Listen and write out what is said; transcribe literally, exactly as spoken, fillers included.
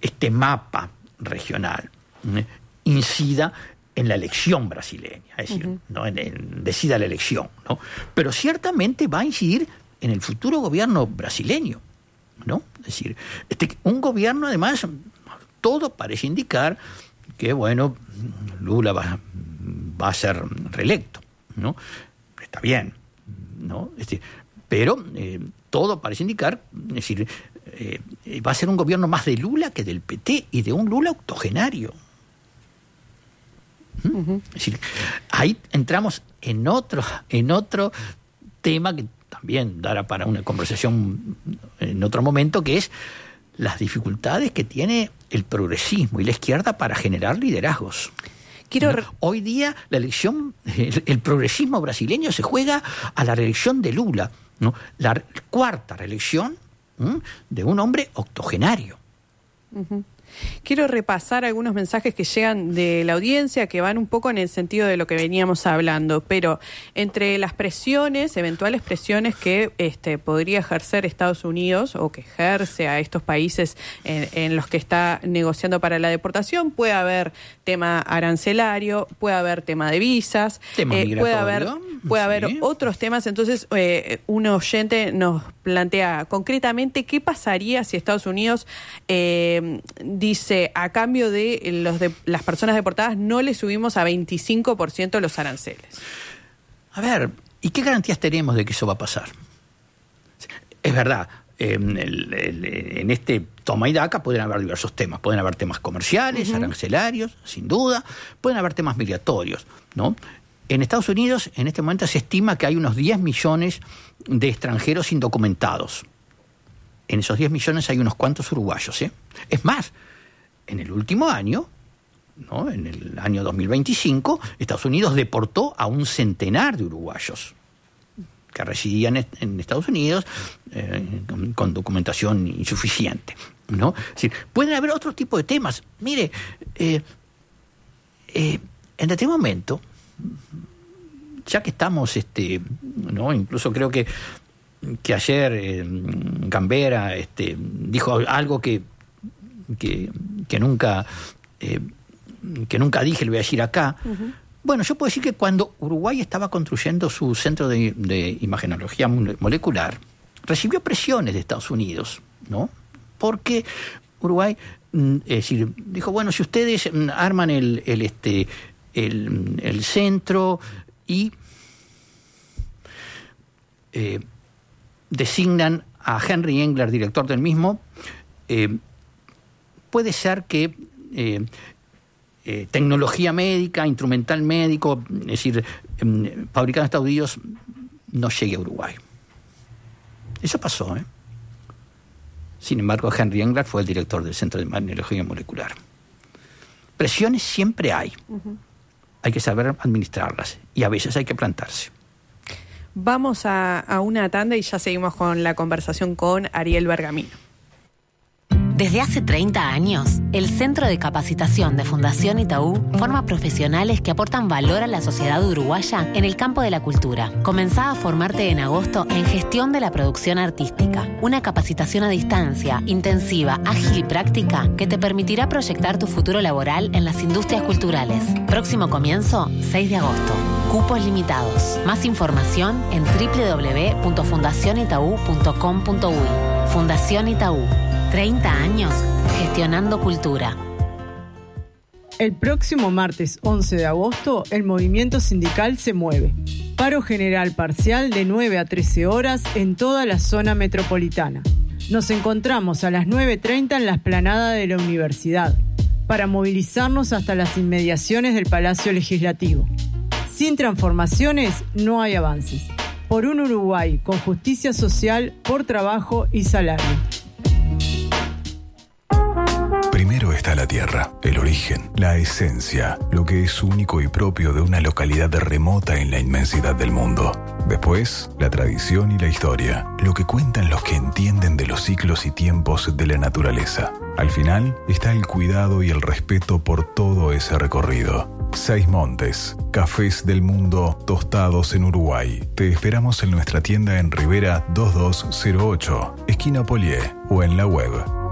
este mapa regional ¿eh? incida en la elección brasileña, es decir, uh-huh. ¿no? en, en, decida la elección, ¿no? Pero ciertamente va a incidir en el futuro gobierno brasileño, ¿no? Es decir, este, un gobierno, además, todo parece indicar que, bueno, Lula va, va a ser reelecto, ¿no? Está bien, ¿no? Es decir, pero eh, todo parece indicar, es decir, eh, va a ser un gobierno más de Lula que del P T y de un Lula octogenario. ¿Mm? Uh-huh. Es decir, ahí entramos en otro, en otro tema que también dará para una conversación en otro momento, que es las dificultades que tiene el progresismo y la izquierda para generar liderazgos. Quiero... ¿No? Hoy día la elección, el, el progresismo brasileño se juega a la reelección de Lula, ¿no? La cuarta reelección ¿m? de un hombre octogenario. Uh-huh. Quiero repasar algunos mensajes que llegan de la audiencia que van un poco en el sentido de lo que veníamos hablando, pero entre las presiones, eventuales presiones que este, podría ejercer Estados Unidos o que ejerce a estos países en, en los que está negociando para la deportación, puede haber tema arancelario, puede haber tema de visas, tema eh, puede haber, puede sí. haber otros temas. Entonces, eh, un oyente nos plantea concretamente qué pasaría si Estados Unidos eh, dice, a cambio de, los de las personas deportadas, no le subimos a veinticinco por ciento los aranceles. A ver, ¿y qué garantías tenemos de que eso va a pasar? Es verdad, eh, el, el, en este toma y daca pueden haber diversos temas. Pueden haber temas comerciales, uh-huh. arancelarios, sin duda. Pueden haber temas migratorios, ¿no? En Estados Unidos, en este momento, se estima que hay unos diez millones de extranjeros indocumentados. En esos diez millones hay unos cuantos uruguayos, ¿eh? Es más, en el último año, ¿no? En el año dos mil veinticinco, Estados Unidos deportó a un centenar de uruguayos que residían en Estados Unidos eh, con, con documentación insuficiente, ¿no? Es decir, pueden haber otro tipo de temas. Mire, eh, eh, en este momento, ya que estamos, este, ¿no? Incluso creo que que ayer eh, Gambera este, dijo algo que que, que nunca eh, que nunca dije, lo voy a decir acá. Uh-huh. Bueno, yo puedo decir que cuando Uruguay estaba construyendo su centro de, de imagenología molecular, recibió presiones de Estados Unidos, ¿no? Porque Uruguay, es decir, dijo, bueno, si ustedes arman el, el este el, el centro y eh, designan a Henry Engler director del mismo, eh, puede ser que eh, eh, tecnología médica, instrumental médico, es decir, eh, fabricado en Estados Unidos, no llegue a Uruguay. Eso pasó, ¿eh? Sin embargo, Henry Engler fue el director del Centro de Imagenología Molecular. Presiones siempre hay. Uh-huh. Hay que saber administrarlas y a veces hay que plantarse. Vamos a, a una tanda y ya seguimos con la conversación con Ariel Bergamino. Desde hace treinta años, el Centro de Capacitación de Fundación Itaú forma profesionales que aportan valor a la sociedad uruguaya en el campo de la cultura. Comenzá a formarte en agosto en Gestión de la Producción Artística, una capacitación a distancia, intensiva, ágil y práctica que te permitirá proyectar tu futuro laboral en las industrias culturales. Próximo comienzo, seis de agosto. Cupos limitados. Más información en doble u doble u doble u punto fundación itaú punto com punto uy. Fundación Itaú. treinta años gestionando cultura. El próximo martes once de agosto, el movimiento sindical se mueve. Paro general parcial de nueve a trece horas en toda la zona metropolitana. Nos encontramos a las nueve treinta en la explanada de la universidad, para movilizarnos hasta las inmediaciones del Palacio Legislativo. Sin transformaciones no hay avances. Por un Uruguay con justicia social, por trabajo y salario. Primero está la tierra, el origen, la esencia, lo que es único y propio de una localidad remota en la inmensidad del mundo. Después, la tradición y la historia, lo que cuentan los que entienden de los ciclos y tiempos de la naturaleza. Al final está el cuidado y el respeto por todo ese recorrido. Seis Montes, cafés del mundo tostados en Uruguay. Te esperamos en nuestra tienda en Rivera dos dos cero ocho, esquina Polié, o en la web